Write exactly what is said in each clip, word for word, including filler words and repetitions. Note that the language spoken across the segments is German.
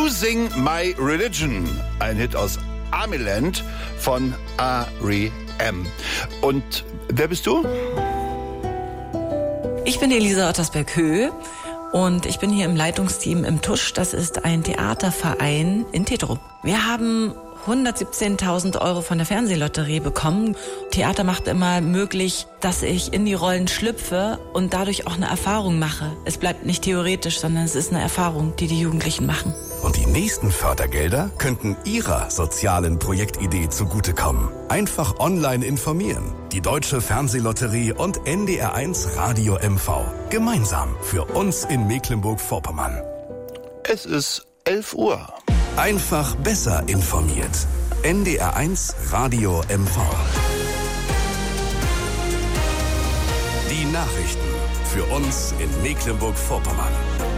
Losing My Religion, ein Hit aus Armyland von R E M. Und wer bist du? Ich bin Elisa Ottersberg-Höhe und ich bin hier im Leitungsteam im Tusch. Das ist ein Theaterverein in Tetrup. Wir haben hundertsiebzehntausend Euro von der Fernsehlotterie bekommen. Theater macht immer möglich, dass ich in die Rollen schlüpfe und dadurch auch eine Erfahrung mache. Es bleibt nicht theoretisch, sondern es ist eine Erfahrung, die die Jugendlichen machen. Und die nächsten Fördergelder könnten Ihrer sozialen Projektidee zugutekommen. Einfach online informieren. Die Deutsche Fernsehlotterie und N D R eins Radio M V. Gemeinsam für uns in Mecklenburg-Vorpommern. Es ist elf Uhr. Einfach besser informiert. N D R eins Radio M V. Die Nachrichten für uns in Mecklenburg-Vorpommern.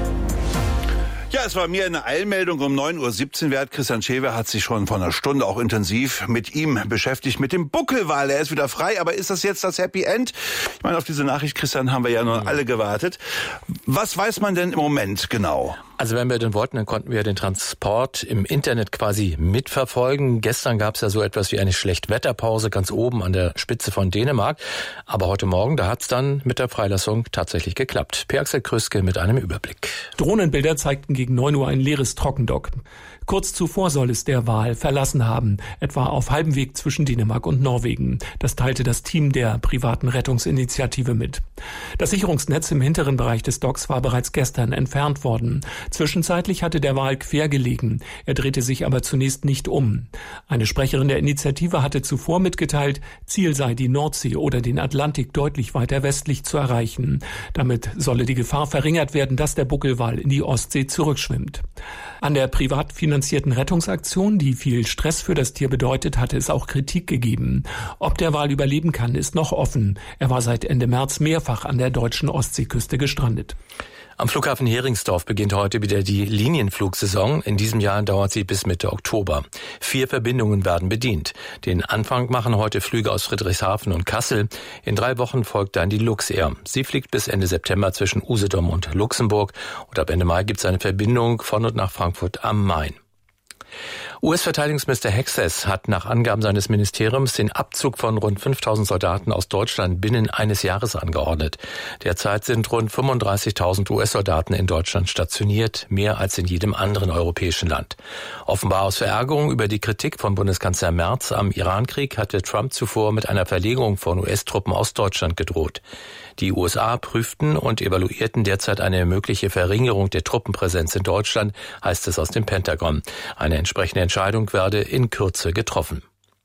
Ja, es war mir eine Eilmeldung um neun Uhr siebzehn wert. Christian Schewe hat sich schon vor einer Stunde auch intensiv mit ihm beschäftigt, mit dem Buckelwal. Er ist wieder frei, aber ist das jetzt das Happy End? Ich meine, auf diese Nachricht, Christian, haben wir ja nur alle gewartet. Was weiß man denn im Moment genau? Also wenn wir denn wollten, dann konnten wir den Transport im Internet quasi mitverfolgen. Gestern gab es ja so etwas wie eine Schlechtwetterpause ganz oben an der Spitze von Dänemark. Aber heute Morgen, da hat es dann mit der Freilassung tatsächlich geklappt. Per-Axel Krüske mit einem Überblick. Drohnenbilder zeigten gegen neun Uhr ein leeres Trockendock. Kurz zuvor soll es der Wal verlassen haben, etwa auf halbem Weg zwischen Dänemark und Norwegen. Das teilte das Team der privaten Rettungsinitiative mit. Das Sicherungsnetz im hinteren Bereich des Docks war bereits gestern entfernt worden. Zwischenzeitlich hatte der Wal quer gelegen. Er drehte sich aber zunächst nicht um. Eine Sprecherin der Initiative hatte zuvor mitgeteilt, Ziel sei die Nordsee oder den Atlantik deutlich weiter westlich zu erreichen. Damit solle die Gefahr verringert werden, dass der Buckelwal in die Ostsee zurückschwimmt. An der privat finanzierten Rettungsaktion, die viel Stress für das Tier bedeutet, hatte es auch Kritik gegeben. Ob der Wal überleben kann, ist noch offen. Er war seit Ende März mehrfach an der deutschen Ostseeküste gestrandet. Am Flughafen Heringsdorf beginnt heute wieder die Linienflugsaison. In diesem Jahr dauert sie bis Mitte Oktober. Vier Verbindungen werden bedient. Den Anfang machen heute Flüge aus Friedrichshafen und Kassel. In drei Wochen folgt dann die Luxair. Sie fliegt bis Ende September zwischen Usedom und Luxemburg. Und ab Ende Mai gibt es eine Verbindung von und nach Frankfurt am Main. U S-Verteidigungsminister Hexes hat nach Angaben seines Ministeriums den Abzug von rund fünftausend Soldaten aus Deutschland binnen eines Jahres angeordnet. Derzeit sind rund fünfunddreißigtausend U S-Soldaten in Deutschland stationiert, mehr als in jedem anderen europäischen Land. Offenbar aus Verärgerung über die Kritik von Bundeskanzler Merz am Irankrieg hatte Trump zuvor mit einer Verlegung von U S-Truppen aus Deutschland gedroht. Die U S A prüften und evaluierten derzeit eine mögliche Verringerung der Truppenpräsenz in Deutschland, heißt es aus dem Pentagon. Eine entsprechende Entscheidung werde in Kürze getroffen.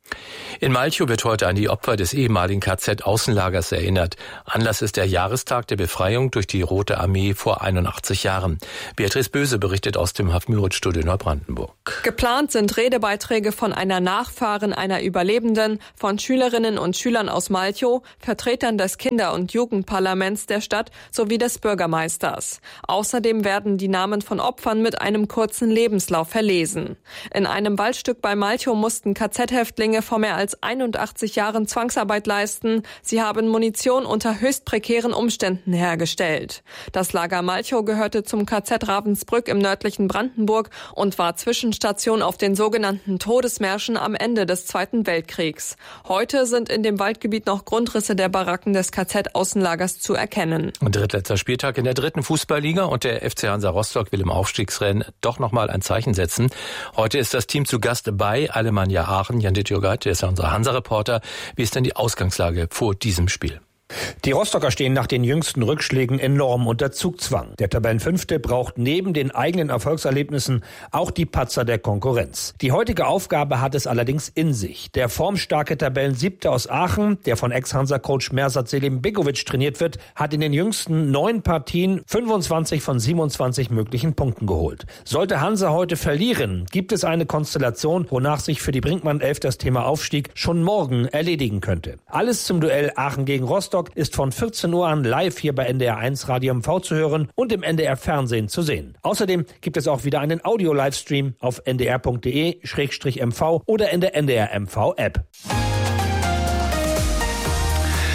In Malchow wird heute an die Opfer des ehemaligen K Z-Außenlagers erinnert. Anlass ist der Jahrestag der Befreiung durch die Rote Armee vor einundachtzig Jahren. Beatrice Böse berichtet aus dem Haff-Müritz-Studio Neubrandenburg. Geplant sind Redebeiträge von einer Nachfahrin einer Überlebenden, von Schülerinnen und Schülern aus Malchow, Vertretern des Kinder- und Jugendparlaments der Stadt sowie des Bürgermeisters. Außerdem werden die Namen von Opfern mit einem kurzen Lebenslauf verlesen. In einem Waldstück bei Malchow mussten K Z-Häftlinge vor mehr als einundachtzig Jahren Zwangsarbeit leisten. Sie haben Munition unter höchst prekären Umständen hergestellt. Das Lager Malchow gehörte zum K Z Ravensbrück im nördlichen Brandenburg und war Zwischenstation auf den sogenannten Todesmärschen am Ende des Zweiten Weltkriegs. Heute sind in dem Waldgebiet noch Grundrisse der Baracken des K Z-Außenlagers zu erkennen. Und drittletzter Spieltag in der dritten Fußballliga und der F C Hansa Rostock will im Aufstiegsrennen doch nochmal ein Zeichen setzen. Heute ist das Team zu Gast bei Alemannia Aachen. Jan Dittjogait, der ist ja unser Hansa-Reporter. Wie ist denn die Ausgangslage vor diesem Spiel? Die Rostocker stehen nach den jüngsten Rückschlägen enorm unter Zugzwang. Der Tabellenfünfte braucht neben den eigenen Erfolgserlebnissen auch die Patzer der Konkurrenz. Die heutige Aufgabe hat es allerdings in sich. Der formstarke Tabellensiebte aus Aachen, der von Ex-Hansa-Coach Mersat Selimbegovic trainiert wird, hat in den jüngsten neun Partien fünfundzwanzig von siebenundzwanzig möglichen Punkten geholt. Sollte Hansa heute verlieren, gibt es eine Konstellation, wonach sich für die Brinkmann-Elf das Thema Aufstieg schon morgen erledigen könnte. Alles zum Duell Aachen gegen Rostock ist von vierzehn Uhr an live hier bei N D R eins Radio M V zu hören und im N D R Fernsehen zu sehen. Außerdem gibt es auch wieder einen Audio-Livestream auf n d r punkt d e slash m v oder in der N D R M V App. Es ist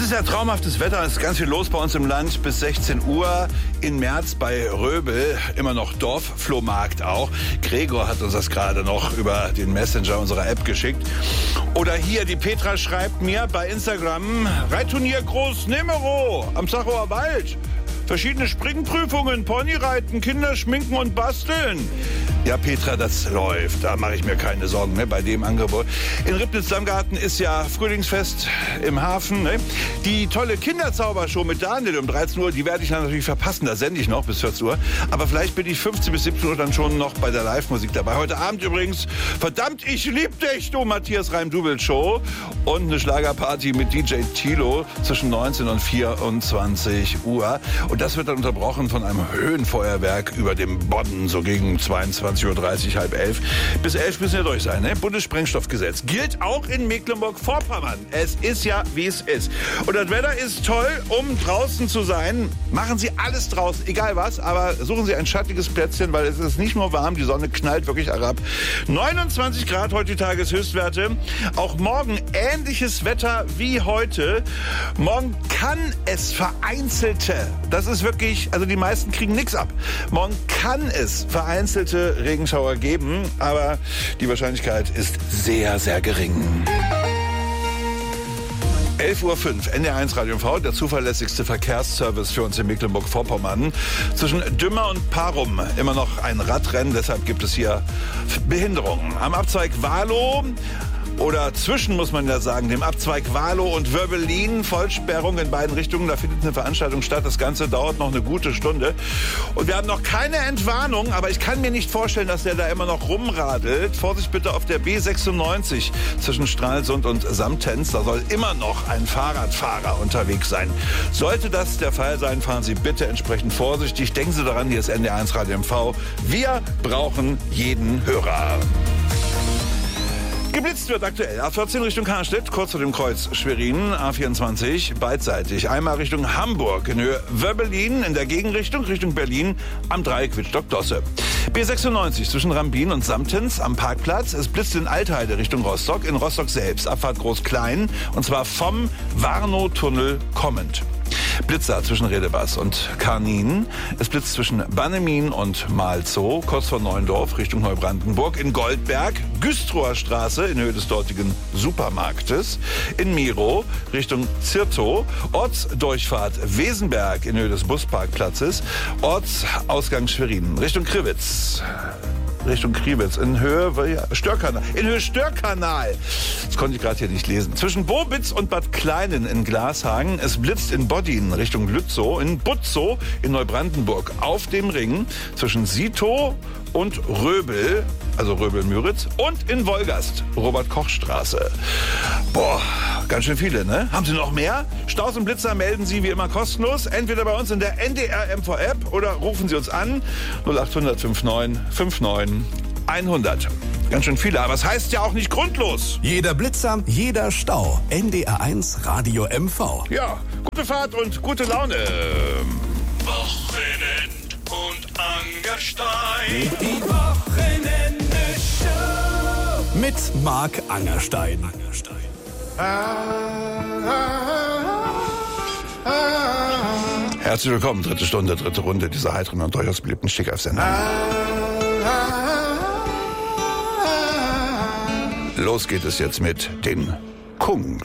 ist ja traumhaftes Wetter, es ist ganz viel los bei uns im Land bis sechzehn Uhr. In März bei Röbel, immer noch Dorfflohmarkt auch. Gregor hat uns das gerade noch über den Messenger unserer App geschickt. Oder hier, die Petra schreibt mir bei Instagram, Reitturnier Groß Nemero am Sachower Wald. Verschiedene Springprüfungen, Ponyreiten, Kinderschminken und Basteln. Ja, Petra, das läuft. Da mache ich mir keine Sorgen, ne, bei dem Angebot. In Ribnitz-Dammgarten ist ja Frühlingsfest im Hafen. Ne? Die tolle Kinderzaubershow mit Daniel um dreizehn Uhr, die werde ich natürlich verpassen. Da sende ich noch bis vierzehn Uhr. Aber vielleicht bin ich fünfzehn bis siebzehn Uhr dann schon noch bei der Live-Musik dabei. Heute Abend übrigens, verdammt, ich lieb dich, du Matthias Reim-Dubel-Show. Und eine Schlagerparty mit D J Tilo zwischen neunzehn und vierundzwanzig Uhr. Und das wird dann unterbrochen von einem Höhenfeuerwerk über dem Bodden, so gegen zweiundzwanzig Uhr dreißig, halb elf. Bis elf müssen wir durch sein. Ne? Bundessprengstoffgesetz gilt auch in Mecklenburg-Vorpommern. Es ist ja, wie es ist. Und das Wetter ist toll, um draußen zu sein. Machen Sie alles draußen, egal was, aber suchen Sie ein schattiges Plätzchen, weil es ist nicht nur warm, die Sonne knallt wirklich herab. neunundzwanzig Grad heute die Tageshöchstwerte. Auch morgen ähnliches Wetter wie heute. Morgen kann es vereinzelte, das ist wirklich, also die meisten kriegen nichts ab. Morgen kann es vereinzelte Regenschauer geben, aber die Wahrscheinlichkeit ist sehr, sehr gering. elf Uhr fünf, N D R eins Radio M V, der zuverlässigste Verkehrsservice für uns in Mecklenburg-Vorpommern. Zwischen Dümmer und Parum immer noch ein Radrennen, deshalb gibt es hier Behinderungen. Am Abzweig Wahlow, oder zwischen, muss man ja sagen, dem Abzweig Wahlow und Wörbelin, Vollsperrung in beiden Richtungen. Da findet eine Veranstaltung statt. Das Ganze dauert noch eine gute Stunde. Und wir haben noch keine Entwarnung, aber ich kann mir nicht vorstellen, dass der da immer noch rumradelt. Vorsicht bitte auf der B sechsundneunzig zwischen Stralsund und Samtenz. Da soll immer noch ein Fahrradfahrer unterwegs sein. Sollte das der Fall sein, fahren Sie bitte entsprechend vorsichtig. Denken Sie daran, hier ist N D R eins Radio M V. Wir brauchen jeden Hörer. Geblitzt wird aktuell A vierzehn Richtung Karstedt, kurz vor dem Kreuz Schwerin, A vierundzwanzig beidseitig. Einmal Richtung Hamburg in Höhe Wörbelin, in der Gegenrichtung Richtung Berlin am Dreieck Wittstock-Dosse. B sechsundneunzig zwischen Rambin und Samtens am Parkplatz. Es blitzt in Altheide Richtung Rostock, in Rostock selbst, Abfahrt Groß-Klein, und zwar vom Warnow-Tunnel kommend. Blitzer zwischen Redebass und Karnin. Es blitzt zwischen Bannemin und Malzow, kurz vor Neuendorf Richtung Neubrandenburg. In Goldberg, Güstrower Straße in Höhe des dortigen Supermarktes. In Miro Richtung Zirtow. Ortsdurchfahrt Wesenberg in Höhe des Busparkplatzes. Ortsausgang Schwerin Richtung Krivitz. Richtung Kriwitz, in Höhe Störkanal. In Höhe Störkanal. Das konnte ich gerade hier nicht lesen. Zwischen Bobitz und Bad Kleinen in Glashagen. Es blitzt in Boddin Richtung Lützow, in Butzow in Neubrandenburg. Auf dem Ring zwischen Sitow und Röbel, also Röbel-Müritz, und in Wolgast, Robert-Koch-Straße. Boah, ganz schön viele, ne? Haben Sie noch mehr? Staus und Blitzer melden Sie wie immer kostenlos, entweder bei uns in der N D R M V-App oder rufen Sie uns an, null acht hundert neunundfünfzig neunundfünfzig hundert. Ganz schön viele, aber es heißt ja auch nicht grundlos. Jeder Blitzer, jeder Stau. N D R eins Radio M V. Ja, gute Fahrt und gute Laune. Wochenend und Angerstein. Die Wochenende-Show. Mit Marc Angerstein. Angerstein. Herzlich willkommen, dritte Stunde, dritte Runde dieser heiteren und durchaus beliebten Stegreif-Sendung. Los geht es jetzt mit den Kungs.